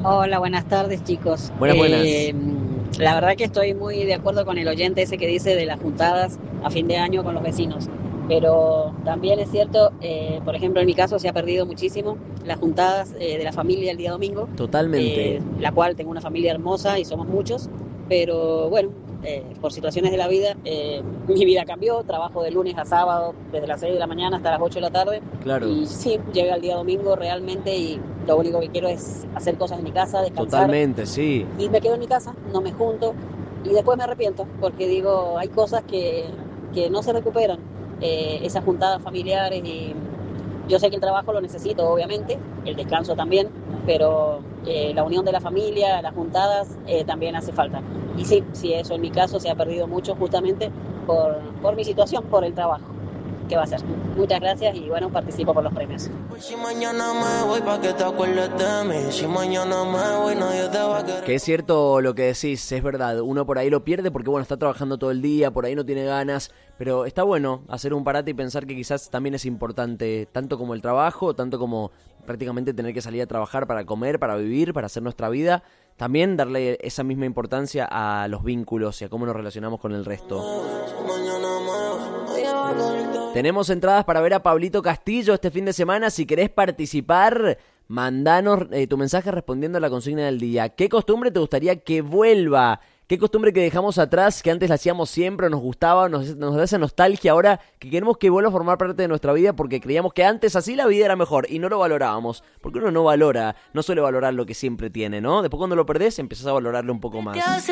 Hola, buenas tardes, chicos. Buenas. La verdad que estoy muy de acuerdo con el oyente ese que dice de las juntadas a fin de año con los vecinos. Pero también es cierto, por ejemplo, en mi caso se ha perdido muchísimo las juntadas de la familia el día domingo, Totalmente. la cual tengo una familia hermosa y somos muchos, pero bueno, por situaciones de la vida, mi vida cambió, trabajo de lunes a sábado, desde las 6 de la mañana hasta las 8 de la tarde, Claro. y sí, llega el día domingo realmente y lo único que quiero es hacer cosas en mi casa, descansar, Totalmente, sí. y me quedo en mi casa, no me junto, y después me arrepiento, porque digo, hay cosas que no se recuperan, esas juntadas familiares, y yo sé que el trabajo lo necesito, obviamente, el descanso también, pero la unión de la familia, las juntadas, también hace falta. Y sí, sí, eso en mi caso se ha perdido mucho justamente por mi situación, por el trabajo. ¿Qué va a hacer? Muchas gracias y bueno, participo por los premios. Si mañana me voy pa' que te acuerdes de mí. Si mañana me voy, nadie te va a Que querer. es cierto lo que decís, es verdad. Uno por ahí lo pierde porque, bueno, está trabajando todo el día, por ahí no tiene ganas. Pero está bueno hacer un parate y pensar que quizás también es importante, tanto como el trabajo, tanto como prácticamente tener que salir a trabajar para comer, para vivir, para hacer nuestra vida. También darle esa misma importancia a los vínculos y a cómo nos relacionamos con el resto. Si mañana me voy, nadie va a quererte. Tenemos entradas para ver a Pablito Castillo este fin de semana. Si querés participar, mandanos tu mensaje respondiendo a la consigna del día. ¿Qué costumbre te gustaría que vuelva? ¿Qué costumbre que dejamos atrás, que antes la hacíamos siempre, nos gustaba, nos da esa nostalgia ahora, que queremos que vuelva a formar parte de nuestra vida porque creíamos que antes así la vida era mejor y no lo valorábamos? Porque uno no valora, no suele valorar lo que siempre tiene, ¿no? Después cuando lo perdés empezás a valorarlo un poco más.